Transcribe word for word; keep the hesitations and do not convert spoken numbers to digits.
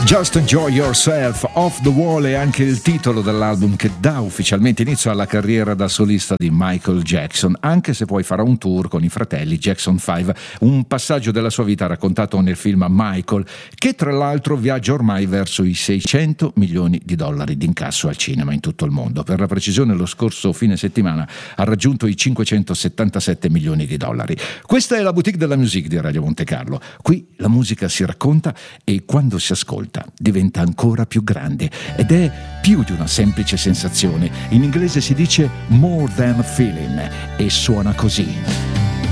Just Enjoy Yourself, Off the Wall è anche il titolo dell'album che dà ufficialmente inizio alla carriera da solista di Michael Jackson, anche se poi farà un tour con i fratelli Jackson cinque, un passaggio della sua vita raccontato nel film Michael, che tra l'altro viaggia ormai verso i seicento milioni di dollari di incasso al cinema in tutto il mondo. Per la precisione, lo scorso fine settimana ha raggiunto i cinquecentosettantasette milioni di dollari. Questa è la Boutique della Musique di Radio Monte Carlo. Qui la musica si racconta e quando si ascolta diventa ancora più grande ed è più di una semplice sensazione. In inglese si dice more than a feeling e suona così.